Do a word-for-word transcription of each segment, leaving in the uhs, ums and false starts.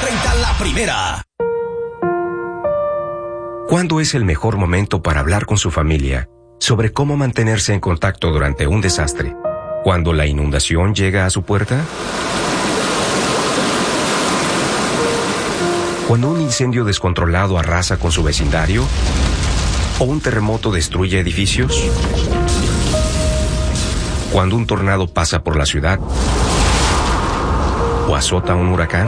treinta, la primera. ¿Cuándo es el mejor momento para hablar con su familia sobre cómo mantenerse en contacto durante un desastre? ¿Cuando la inundación llega a su puerta? ¿Cuando un incendio descontrolado arrasa con su vecindario? ¿O un terremoto destruye edificios? ¿Cuando un tornado pasa por la ciudad? ¿O azota un huracán?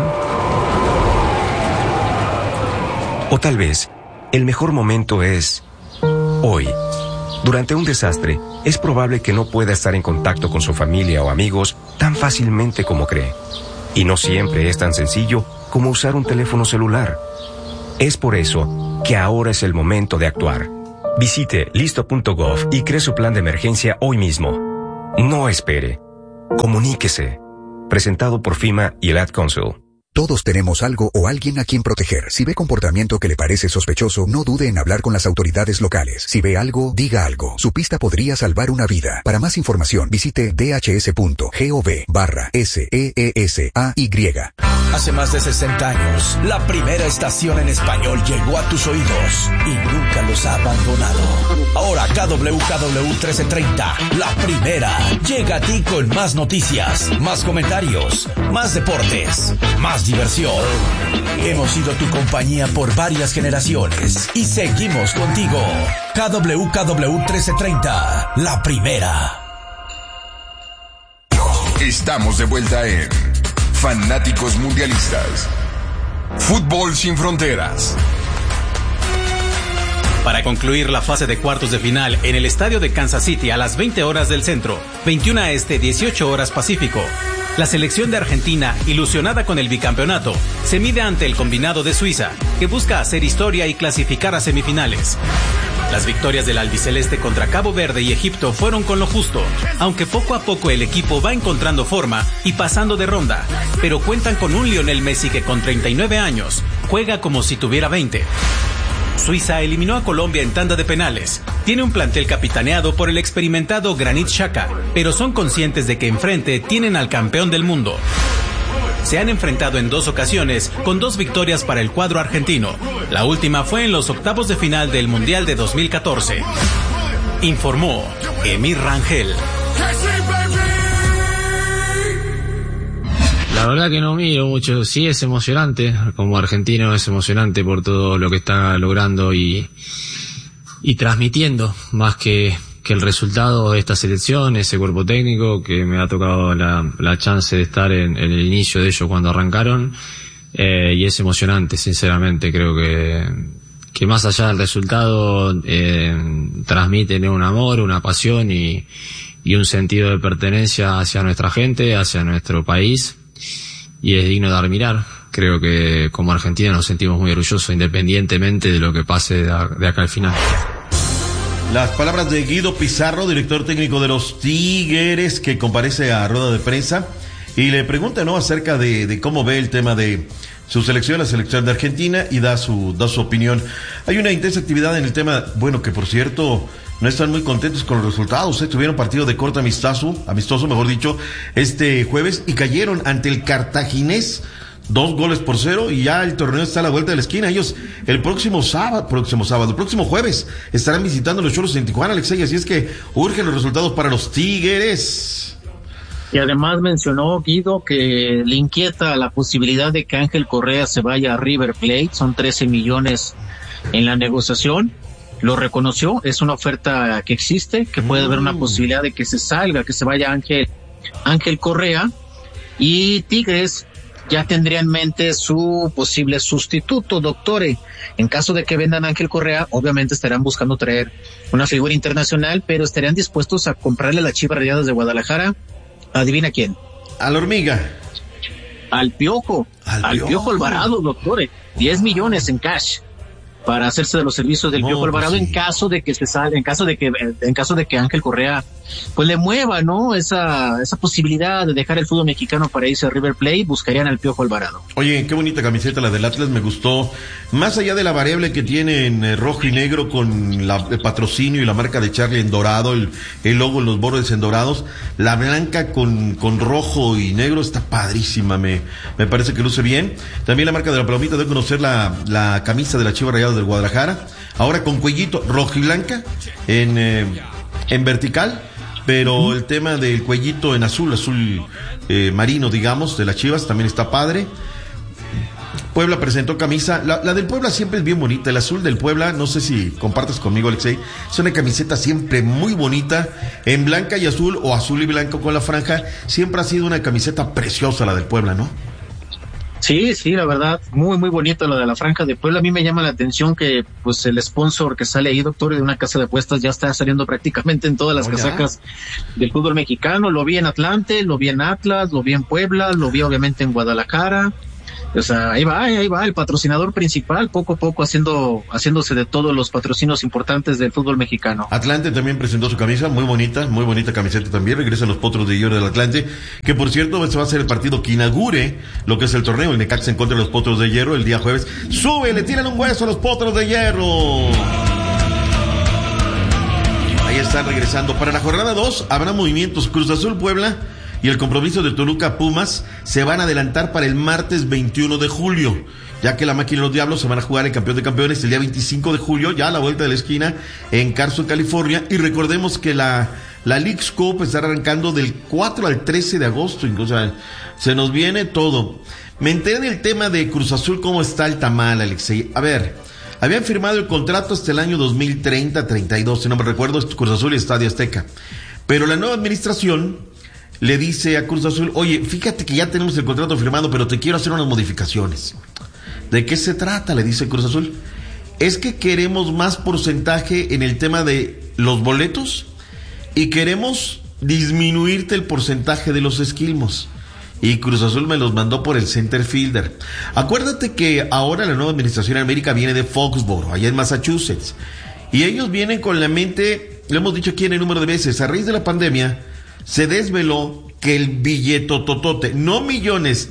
O tal vez, el mejor momento es hoy. Durante un desastre, es probable que no pueda estar en contacto con su familia o amigos tan fácilmente como cree. Y no siempre es tan sencillo como usar un teléfono celular. Es por eso que ahora es el momento de actuar. Visite listo punto gov y cree su plan de emergencia hoy mismo. No espere. Comuníquese. Presentado por FEMA y el Ad Council. Todos tenemos algo o alguien a quien proteger. Si ve comportamiento que le parece sospechoso, no dude en hablar con las autoridades locales. Si ve algo, diga algo. Su pista podría salvar una vida. Para más información, visite dhs.gov barra S E E S A Y. Hace más de sesenta años, la primera estación en español llegó a tus oídos y nunca los ha abandonado. Ahora K W K W trece treinta, la primera, llega a ti con más noticias, más comentarios, más deportes, más diversión. Hemos sido tu compañía por varias generaciones y seguimos contigo. K W K W trece treinta, la primera. Estamos de vuelta en Fanáticos Mundialistas. Fútbol sin fronteras. Para concluir la fase de cuartos de final en el estadio de Kansas City a las veinte horas del centro, veintiuna este, dieciocho horas Pacífico, la selección de Argentina, ilusionada con el bicampeonato, se mide ante el combinado de Suiza, que busca hacer historia y clasificar a semifinales. Las victorias del albiceleste contra Cabo Verde y Egipto fueron con lo justo, aunque poco a poco el equipo va encontrando forma y pasando de ronda, pero cuentan con un Lionel Messi que con treinta y nueve años juega como si tuviera veinte. Suiza eliminó a Colombia en tanda de penales. Tiene un plantel capitaneado por el experimentado Granit Xhaka, pero son conscientes de que enfrente tienen al campeón del mundo. Se han enfrentado en dos ocasiones, con dos victorias para el cuadro argentino. La última fue en los octavos de final del Mundial de dos mil catorce. Informó Emir Rangel. La verdad que no miro mucho, sí es emocionante, como argentino es emocionante por todo lo que está logrando y, y transmitiendo, más que, que el resultado de esta selección, ese cuerpo técnico, que me ha tocado la, la chance de estar en, en el inicio de ellos cuando arrancaron, eh, y es emocionante, sinceramente, creo que, que más allá del resultado, eh, transmiten un amor, una pasión y, y un sentido de pertenencia hacia nuestra gente, hacia nuestro país. Y es digno de admirar. Creo que como Argentina nos sentimos muy orgullosos independientemente de lo que pase de, a, de acá al final. Las palabras de Guido Pizarro, director técnico de los Tigres, que comparece a rueda de prensa y le pregunta, ¿no?, acerca de, de cómo ve el tema de su selección, la selección de Argentina, y da su, da su opinión. Hay una intensa actividad en el tema, bueno, que por cierto no están muy contentos con los resultados, ¿eh? Tuvieron partido de corto amistoso, amistoso, mejor dicho, este jueves, y cayeron ante el Cartaginés, dos goles por cero, y ya el torneo está a la vuelta de la esquina. Ellos el próximo sábado, próximo sábado, el próximo jueves, estarán visitando los Cholos en Tijuana, Alexei, así es que urgen los resultados para los Tigres. Y además mencionó Guido que le inquieta la posibilidad de que Ángel Correa se vaya a River Plate, son trece millones en la negociación. Lo reconoció, es una oferta que existe, que puede haber una posibilidad de que se salga, que se vaya Ángel, Ángel Correa, y Tigres ya tendría en mente su posible sustituto, doctore. En caso de que vendan a Ángel Correa, obviamente estarán buscando traer una figura internacional, pero estarían dispuestos a comprarle a las Chivas Rayadas de Guadalajara. ¿Adivina quién? A la Hormiga. Al Piojo. Al, al Piojo. Piojo Alvarado, doctore. diez millones en cash para hacerse de los servicios del no, Piojo Alvarado, pues sí. en caso de que se salga, en caso de que, en caso de que Ángel Correa pues le mueva, ¿no? Esa, esa posibilidad de dejar el fútbol mexicano para irse a River Plate, buscarían al Piojo Alvarado. Oye, qué bonita camiseta la del Atlas, me gustó. Más allá de la variable que tiene en eh, rojo y negro con la, el patrocinio y la marca de Charlie en dorado, el, el logo en los bordes en dorados, la blanca con, con rojo y negro está padrísima, me, me parece que luce bien. También la marca de la palomita, debe conocer la, la camisa de la Chivas Rayadas del Guadalajara, ahora con cuellito rojo y blanca en, eh, en vertical. Pero el tema del cuellito en azul, azul eh, marino, digamos, de las Chivas, también está padre. Puebla presentó camisa, la, la del Puebla siempre es bien bonita, el azul del Puebla, no sé si compartes conmigo, Alexei, es una camiseta siempre muy bonita, en blanca y azul, o azul y blanco con la franja, siempre ha sido una camiseta preciosa la del Puebla, ¿no? Sí, sí, la verdad, muy, muy bonito lo de la franja de Puebla. A mí me llama la atención que, pues, el sponsor que sale ahí, doctor, de una casa de apuestas, ya está saliendo prácticamente en todas las oh, casacas del fútbol mexicano. Lo vi en Atlante, lo vi en Atlas, lo vi en Puebla, lo vi obviamente en Guadalajara. O sea, ahí va, ahí va, el patrocinador principal, poco a poco haciendo, haciéndose de todos los patrocinios importantes del fútbol mexicano. Atlante también presentó su camisa, muy bonita, muy bonita camiseta también, regresan los Potros de Hierro del Atlante, que por cierto, este va a ser el partido que inaugure lo que es el torneo, el Necaxa en contra de los Potros de Hierro el día jueves. ¡Sube! Le tiran un hueso a los Potros de Hierro. Ahí están regresando. Para la jornada dos habrá movimientos. Cruz Azul Puebla y el compromiso de Toluca Pumas se van a adelantar para el martes veintiuno de julio, ya que la máquina y los Diablos se van a jugar el campeón de campeones el día veinticinco de julio, ya a la vuelta de la esquina en Carson, California. Y recordemos que la, la Leagues Cup estará arrancando del cuatro al trece de agosto, o sea, se nos viene todo. Me enteré del tema de Cruz Azul, cómo está el tamal, Alexei. A ver, habían firmado el contrato hasta el año dos mil treinta, treinta y dos, si no me recuerdo, es Cruz Azul y Estadio Azteca. Pero la nueva administración le dice a Cruz Azul, oye, fíjate que ya tenemos el contrato firmado, pero te quiero hacer unas modificaciones. ¿De qué se trata?, le dice Cruz Azul. Es que queremos más porcentaje en el tema de los boletos y queremos disminuirte el porcentaje de los esquilmos. Y Cruz Azul me los mandó por el center fielder. Acuérdate que ahora la nueva administración en América viene de Foxborough, allá en Massachusetts. Y ellos vienen con la mente, lo hemos dicho aquí en el número de veces, a raíz de la pandemia, se desveló que el billetototote, no millones,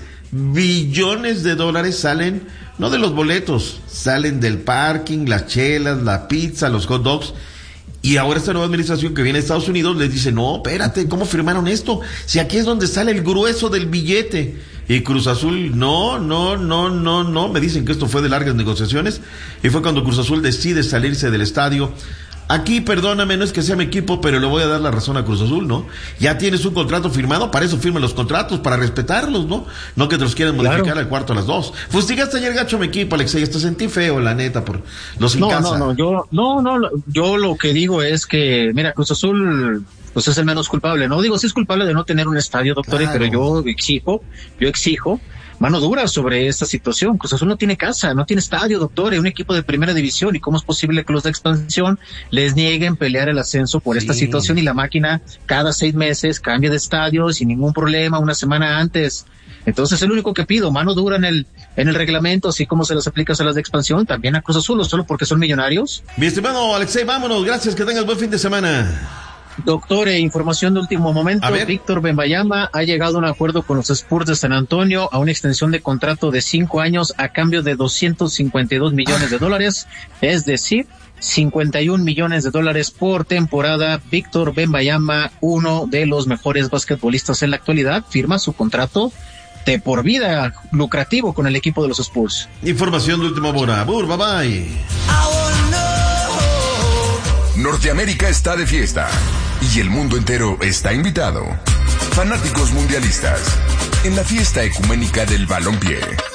billones de dólares salen, no de los boletos, salen del parking, las chelas, la pizza, los hot dogs. Y ahora esta nueva administración que viene de Estados Unidos les dice, no, espérate, ¿cómo firmaron esto? Si aquí es donde sale el grueso del billete. Y Cruz Azul, no, no, no, no, no, me dicen que esto fue de largas negociaciones, y fue cuando Cruz Azul decide salirse del estadio. Aquí, perdóname, no es que sea mi equipo, pero le voy a dar la razón a Cruz Azul, ¿no? Ya tienes un contrato firmado, para eso firmen los contratos, para respetarlos, ¿no? No que te los quieran modificar claro. Al cuarto a las dos. Fustigaste ayer gacho mi equipo, Alexei, hasta sentí feo, la neta, por los sin no, casa. No, no, yo, no, no, yo lo que digo es que, mira, Cruz Azul, pues es el menos culpable, ¿no? Digo, sí es culpable de no tener un estadio, doctores, claro. Pero yo exijo, yo exijo mano dura sobre esta situación. Cruz Azul no tiene casa, no tiene estadio, doctor, es un equipo de primera división, y cómo es posible que los de expansión les nieguen pelear el ascenso por sí. Esta situación, y la máquina cada seis meses cambia de estadio sin ningún problema una semana antes. Entonces, el único que pido, mano dura en el en el reglamento, así como se las aplicas a las de expansión, también a Cruz Azul, solo porque son millonarios. Mi estimado Alexei, vámonos, gracias, que tengas buen fin de semana. Doctor, eh, información de último momento, Víctor Wembanyama ha llegado a un acuerdo con los Spurs de San Antonio a una extensión de contrato de cinco años a cambio de doscientos cincuenta y dos millones de dólares, es decir, cincuenta y un millones de dólares por temporada. Víctor Wembanyama, uno de los mejores basquetbolistas en la actualidad, firma su contrato de por vida lucrativo con el equipo de los Spurs. Información de última hora. Bur, bye bye. Norteamérica está de fiesta y el mundo entero está invitado. Fanáticos mundialistas en la fiesta ecuménica del balompié.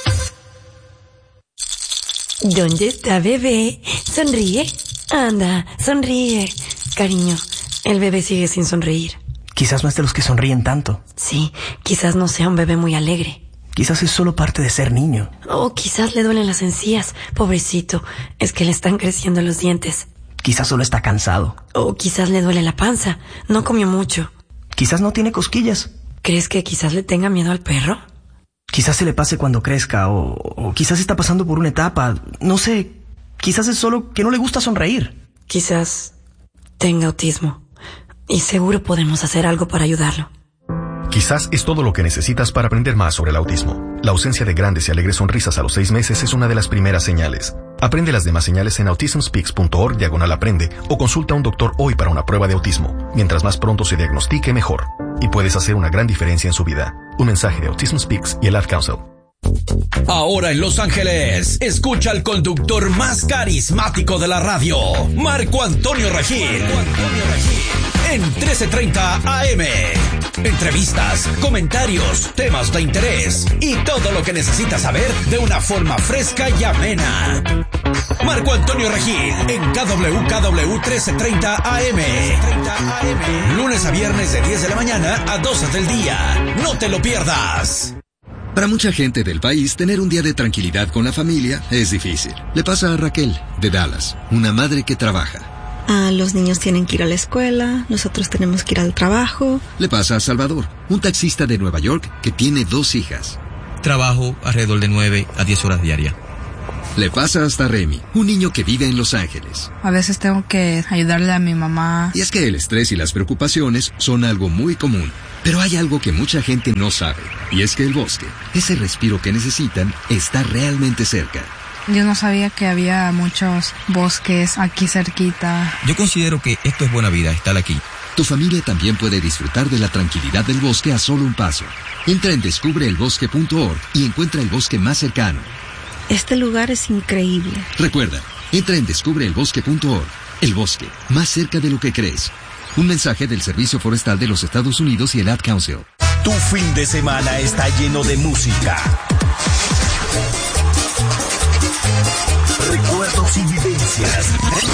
¿Dónde está bebé? Sonríe. Anda, sonríe. Cariño, el bebé sigue sin sonreír. Quizás no es de los que sonríen tanto. Sí, quizás no sea un bebé muy alegre. Quizás es solo parte de ser niño. O quizás le duelen las encías. Pobrecito, es que le están creciendo los dientes. Quizás solo está cansado. O quizás le duele la panza. No comió mucho. Quizás no tiene cosquillas. ¿Crees que quizás le tenga miedo al perro? Quizás se le pase cuando crezca, o, o quizás está pasando por una etapa. No sé, quizás es solo que no le gusta sonreír. Quizás tenga autismo. y seguro podemos hacer algo para ayudarlo. Quizás es todo lo que necesitas para aprender más sobre el autismo. La ausencia de grandes y alegres sonrisas a los seis meses es una de las primeras señales. Aprende las demás señales en autism speaks punto org diagonal aprende o consulta a un doctor hoy para una prueba de autismo. Mientras más pronto se diagnostique, mejor. Y puedes hacer una gran diferencia en su vida. Un mensaje de Autism Speaks y el Ad Council. Ahora en Los Ángeles, escucha al conductor más carismático de la radio, Marco Antonio Regil. Marco Antonio Regil. En trece treinta A M. Entrevistas, comentarios, temas de interés y todo lo que necesitas saber de una forma fresca y amena. Marco Antonio Regil en K W K W trece treinta A M. Lunes a viernes de diez de la mañana a doce del día. No te lo pierdas. Para mucha gente del país, tener un día de tranquilidad con la familia es difícil. Le pasa a Raquel, de Dallas, una madre que trabaja. Ah, los niños tienen que ir a la escuela, nosotros tenemos que ir al trabajo. Le pasa a Salvador, un taxista de Nueva York que tiene dos hijas. Trabajo alrededor de nueve a diez horas diarias. Le pasa hasta Remy, un niño que vive en Los Ángeles. A veces tengo que ayudarle a mi mamá. Y es que el estrés y las preocupaciones son algo muy común. Pero hay algo que mucha gente no sabe, y es que el bosque, ese respiro que necesitan, está realmente cerca. Yo no sabía que había muchos bosques aquí cerquita. Yo considero que esto es buena vida, estar aquí. Tu familia también puede disfrutar de la tranquilidad del bosque a solo un paso. Entra en descubre el bosque punto org y encuentra el bosque más cercano. Este lugar es increíble. Recuerda, entra en descubre el bosque punto org. El bosque, más cerca de lo que crees. Un mensaje del Servicio Forestal de los Estados Unidos y el Ad Council. Tu fin de semana está lleno de música, recuerdos y vivencias.